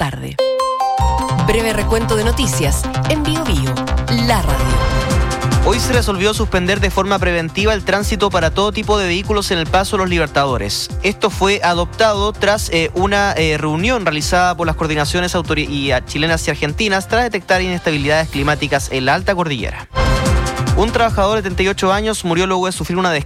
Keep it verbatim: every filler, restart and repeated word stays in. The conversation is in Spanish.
tarde. Breve recuento de noticias en Bio Bio, la radio. Hoy se resolvió suspender de forma preventiva el tránsito para todo tipo de vehículos en el Paso Los Libertadores. Esto fue adoptado tras eh, una eh, reunión realizada por las coordinaciones autori- y, uh, chilenas y argentinas tras detectar inestabilidades climáticas en la alta cordillera. Un trabajador de treinta y ocho años murió luego de sufrir una descarga